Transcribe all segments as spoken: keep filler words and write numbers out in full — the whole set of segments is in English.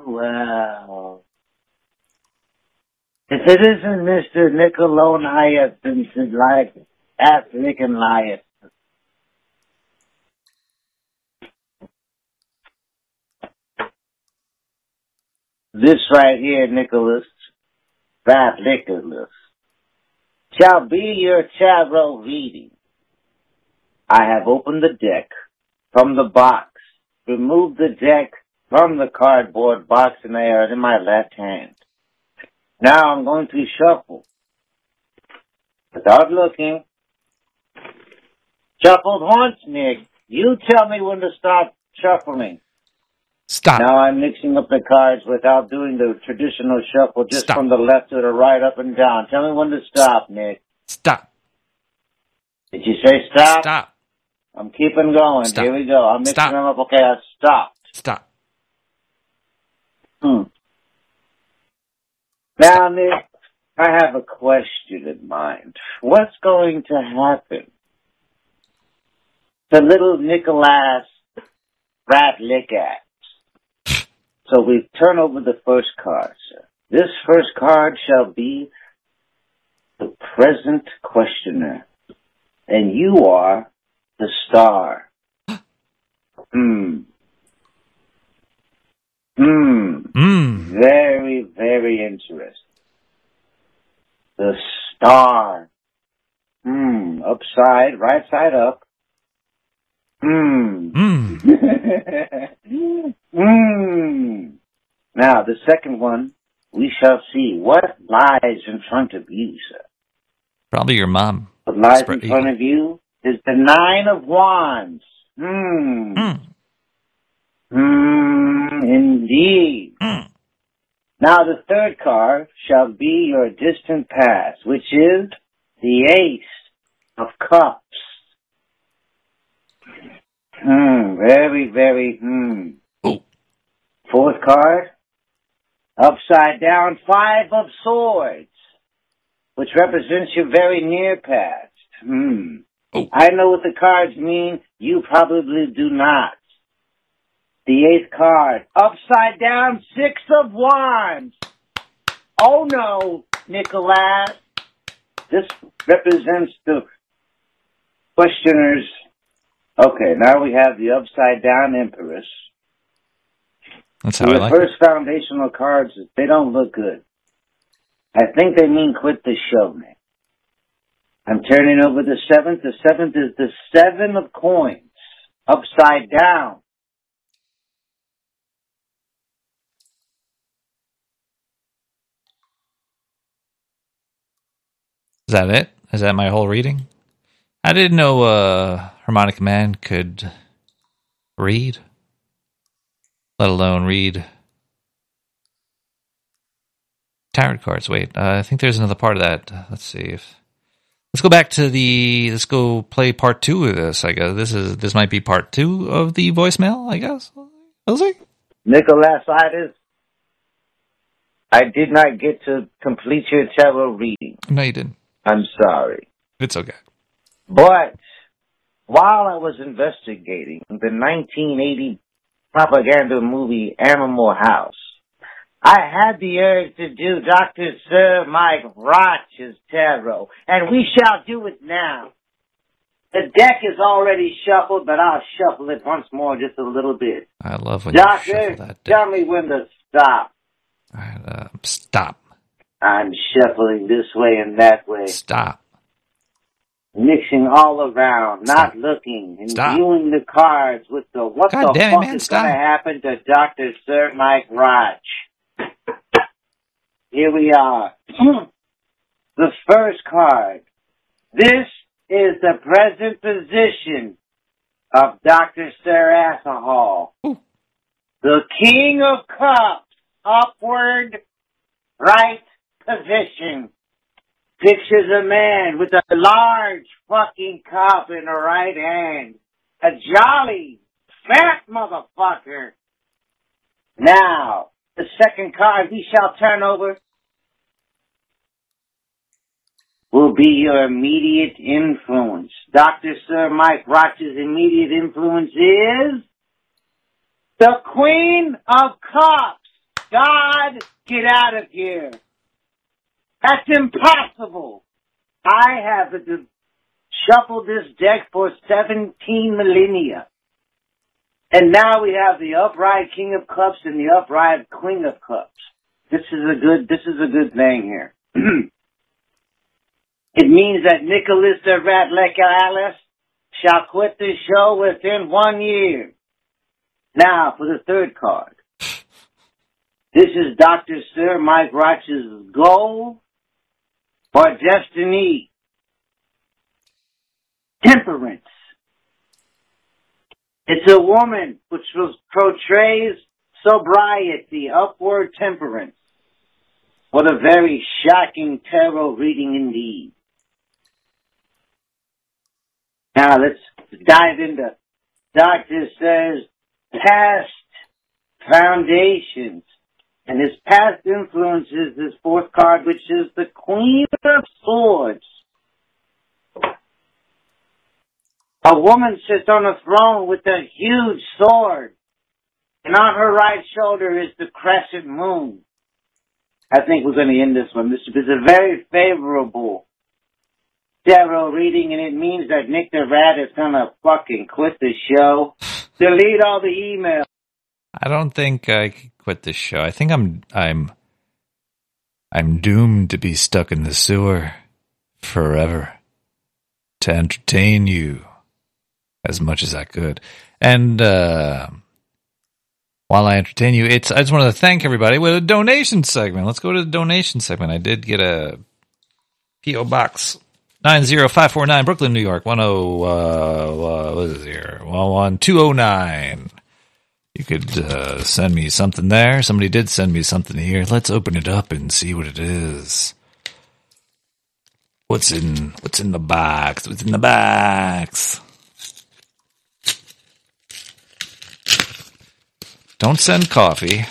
well. If it isn't Mister Nicolonias, it's like ass licking lion. This right here, Nicholas, Fat Nicholas, shall be your tarot reading. I have opened the deck from the box, removed the deck from the cardboard box, and they are in my left hand. Now I'm going to shuffle. Without looking. Shuffled once, Nick. You tell me when to stop shuffling. Stop. Now I'm mixing up the cards without doing the traditional shuffle, just Stop. from the left to the right, up and down. Tell me when to stop, Nick. Stop. Did you say stop? Stop. I'm keeping going. Stop. Here we go. I'm mixing Stop. them up. Okay, I stopped. Stop. Hmm. Now, Nick, I have a question in mind. What's going to happen to little Nicholas Ratlickax? So we turn over the first card, sir. This first card shall be the present questioner. And you are the star. Hmm. Hmm. Mm. Very, very interesting. The star. Hmm. Upside, right side up. Hmm. Mm. Hmm. Now, the second one, we shall see what lies in front of you, sir. Probably your mom. What lies Spread in front eagle. of you is the Nine of Wands. Hmm. Mm. Hmm, indeed. Mm. Now the third card shall be your distant past, which is the Ace of Cups. Hmm, very, very, hmm. Oh. Fourth card, upside down, Five of Swords, which represents your very near past. Hmm. Oh. I know what the cards mean. You probably do not. The eighth card, upside down, Six of Wands. Oh no, Nicholas. This represents the questioners. Okay, now we have the upside down Empress. That's how the I like first it. foundational cards, they don't look good. I think they mean quit the show, man. I'm turning over the seventh. The seventh is the Seven of Coins, upside down. Is that it? Is that my whole reading? I didn't know uh, Harmonica Man could read, let alone read tarot cards. Wait, uh, I think there's another part of that. Let's see if let's go back to the. Let's go play part two of this. I guess this is this might be part two of the voicemail. I guess. We'll see. Nicolasitis, I did not get to complete your tarot reading. No, you didn't. I'm sorry. It's okay. But while I was investigating the nineteen eighty propaganda movie Animal House, I had the urge to do Doctor Sir Mike Roch's tarot, and we shall do it now. The deck is already shuffled, but I'll shuffle it once more just a little bit. I love when you Doctor, shuffle that. tell me when to stop. All right, uh, stop. I'm shuffling this way and that way. Stop. Mixing all around, Stop. not looking, and Stop. viewing the cards with the what God the damn it, fuck man, is stop. going to happen to Doctor Sir Mike Roch. Here we are. The first card. This is the present position of Doctor Sir Alcohol. Ooh. The King of Cups, upward, right position. Pictures a man with a large fucking cup in the right hand. A jolly, fat motherfucker. Now, the second card we shall turn over will be your immediate influence. Doctor Sir Mike Roch's immediate influence is the Queen of Cups. God, get out of here. That's impossible. I have to shuffle this deck for seventeen millennia. And now we have the upright King of Cups and the upright Queen of Cups. This is a good, this is a good thing here. It means that Nicholas the Ratlecalalis shall quit the show within one year. Now, for the third card. This is Doctor Sir Mike Roch's goal or destiny. Temperance. It's a woman which portrays sobriety, upward temperance. What a very shocking tarot reading indeed. Now let's dive into Doctor Sir's past foundations. And his past influences, this fourth card, which is the Queen of Swords. A woman sits on a throne with a huge sword. And on her right shoulder is the crescent moon. I think we're going to end this one. This is a very favorable tarot reading, and it means that Nick the Rat is going to fucking quit the show. Delete all the emails. I don't think I could quit this show. I think I'm I'm I'm doomed to be stuck in the sewer forever to entertain you as much as I could. And uh, while I entertain you, it's I just want to thank everybody with a donation segment. Let's go to the donation segment. I did get a P O Box nine zero five four nine, Brooklyn, New York, one oh uh, what is it here? one one two oh nine. You could uh, send me something there. Somebody did send me something here. Let's open it up and see what it is. What's in What's in the box? What's in the box? Don't send coffee.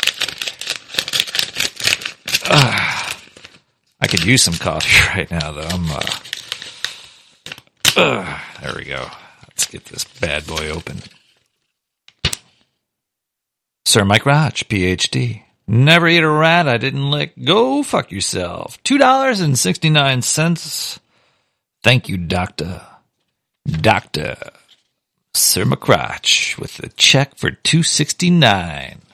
Uh, I could use some coffee right now, though. I'm. Uh, uh, there we go. Let's get this bad boy open. Sir Mike Roch, P H D. Never eat a rat I didn't lick. Go fuck yourself. two dollars and sixty-nine cents. Thank you, Doctor. Doctor Sir McCrotch with a check for two dollars and sixty-nine cents.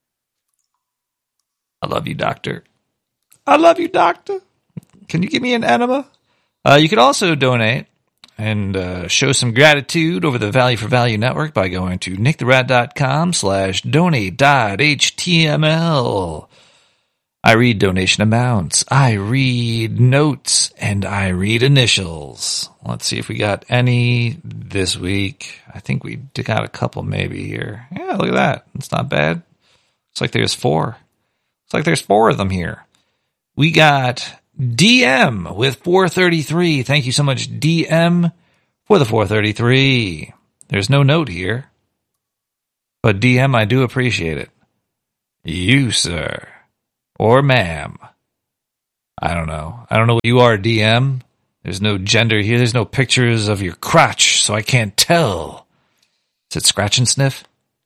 I love you, Doctor. I love you, Doctor. Can you give me an enema? Uh, you could also donate and uh, show some gratitude over the Value for Value Network by going to nicktherat.com slash donate.html. I read donation amounts, I read notes, and I read initials. Let's see if we got any this week. I think we got a couple maybe here. Yeah, look at that. It's not bad. Looks like there's four. Looks like there's four of them here. We got D M with four thirty-three. Thank you so much, D M, for the four thirty-three. There's no note here. But D M, I do appreciate it. You, sir. Or ma'am. I don't know. I don't know what you are, D M. There's no gender here. There's no pictures of your crotch, so I can't tell. Is it scratch and sniff?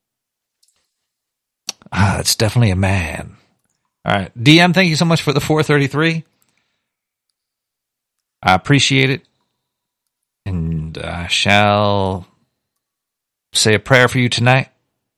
Ah, it's definitely a man. All right. D M, thank you so much for the four thirty-three. I appreciate it. And I shall say a prayer for you tonight.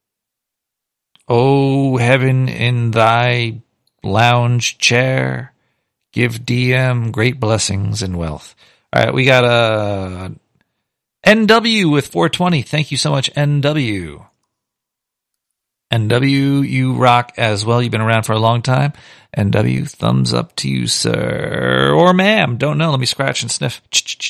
O heaven, in thy lounge chair, give D M great blessings and wealth. All right, we got a N W with four twenty. Thank you so much, N W. N W, you rock as well. You've been around for a long time. N W, thumbs up to you, sir. Or ma'am. Don't know. Let me scratch and sniff.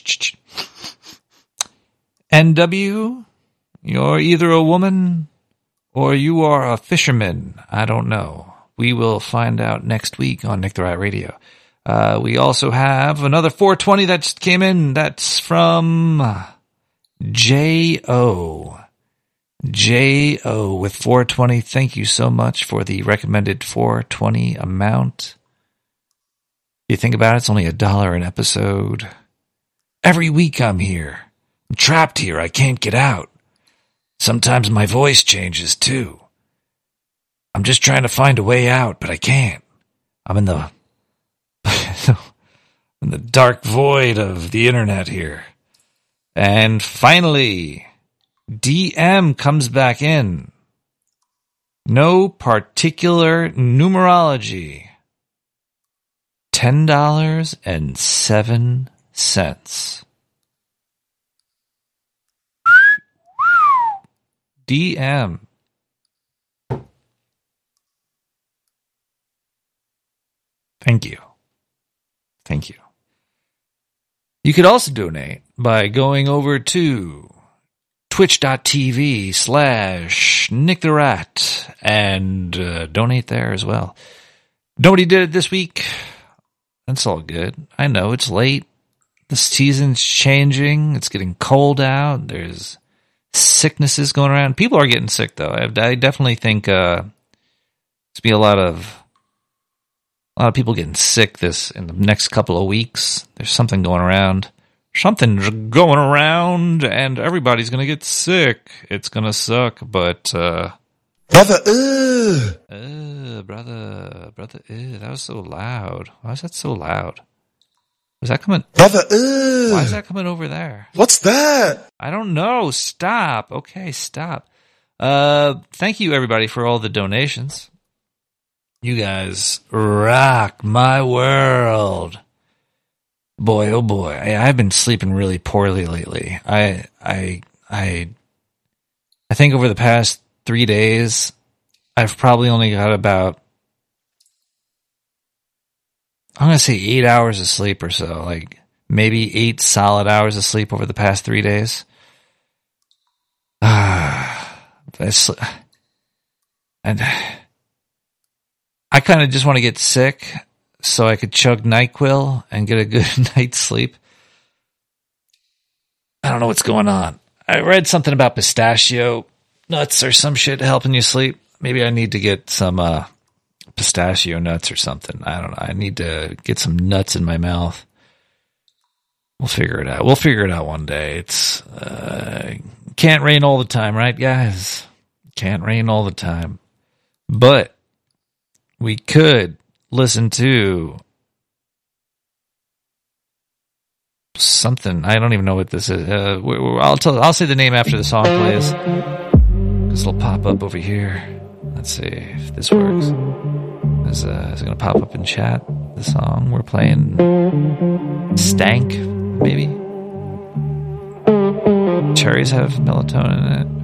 N W, you're either a woman or you are a fisherman. I don't know. We will find out next week on Nick the Rat Radio. Uh, we also have another four twenty that just came in. That's from J O. J O with four twenty. Thank you so much for the recommended four twenty amount. You think about it, it's only a dollar an episode. Every week I'm here. I'm trapped here. I can't get out. Sometimes my voice changes too. I'm just trying to find a way out, but I can't. I'm in the in the dark void of the internet here. And finally, D M comes back in. No particular numerology. ten dollars and seven cents. D M. Thank you. Thank you. You could also donate by going over to twitch.tv slash Nick the Rat and uh, donate there as well. Nobody did it this week. That's all good. I know it's late. The season's changing. It's getting cold out. There's sicknesses going around. People are getting sick, though. I, I definitely think uh, there's be a lot of a lot of people getting sick this in the next couple of weeks. There's something going around. Something's going around, and everybody's going to get sick. It's going to suck, but... Uh, brother, ugh! Uh, brother, brother, ugh, that was so loud. Why is that so loud? Was that coming... Brother, ugh! Why is that coming over there? What's that? I don't know. Stop. Okay, stop. Uh, thank you, everybody, for all the donations. You guys rock my world. Boy, oh boy, I, I've been sleeping really poorly lately. I, I, I, I think over the past three days, I've probably only got about, I'm going to say eight hours of sleep or so, like maybe eight solid hours of sleep over the past three days. Ah, and I kind of just want to get sick so I could chug NyQuil and get a good night's sleep. I don't know what's going on. I read something about pistachio nuts or some shit helping you sleep. Maybe I need to get some uh, pistachio nuts or something. I don't know. I need to get some nuts in my mouth. We'll figure it out. We'll figure it out one day. It's uh, can't rain all the time, right, guys? Can't rain all the time. But we could listen to something. I don't even know what this is. Uh, I'll tell. I'll say the name after the song plays. This will pop up over here. Let's see if this works. Is, uh, is it going to pop up in chat? The song we're playing, Stank, maybe. Cherries have melatonin in it.